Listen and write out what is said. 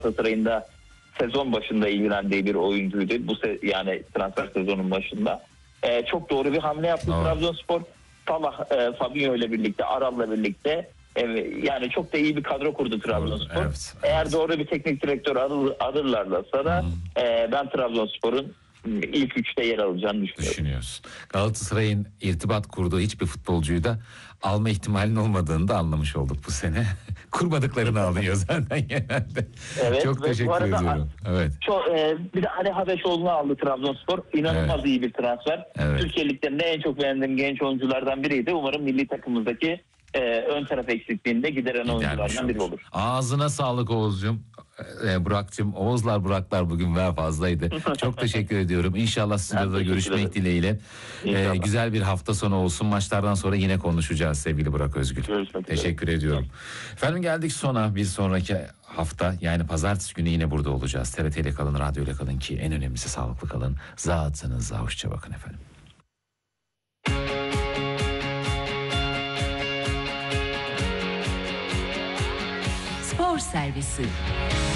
Galatasaray'ın da sezon başında ilgilendiği bir oyuncuydu. Yani transfer sezonun başında. Çok doğru bir hamle yaptı Trabzonspor. Salah, Fabinho ile birlikte, Aral'la birlikte yani çok da iyi bir kadro kurdu Trabzonspor. Evet. Eğer doğru bir teknik direktör alırlarsa da ben Trabzonspor'un ilk 3'te yer alacağını düşünüyorsun. Galatasaray'ın irtibat kurduğu hiçbir futbolcuyu da alma ihtimalinin olmadığını da anlamış olduk bu sene. Kurmadıklarını alıyor zaten genelde. Evet, çok teşekkür ediyorum. Evet. Bir de Ali Habeşoğlu'nu aldı Trabzonspor. İnanılmaz iyi bir transfer. Evet. Türkiye Lig'lerinde en çok beğendiğim genç oyunculardan biriydi. Umarım milli takımımızdaki ön taraf eksikliğinde gideren oyunculardan biri olur. Ağzına sağlık Oğuz'cum. Burak'cığım. Buraklar bugün daha fazlaydı. Çok teşekkür ediyorum. İnşallah stüdyoda görüşmek dileğiyle. Güzel bir hafta sonu olsun. Maçlardan sonra yine konuşacağız sevgili Burak Özgül. Teşekkür ediyorum. Efendim geldik sona. Bir sonraki hafta yani pazartesi günü yine burada olacağız. TRT ile kalın, radyo ile kalın ki en önemlisi sağlıklı kalın. Zatınıza hoşça bakın efendim. Spor Servisi.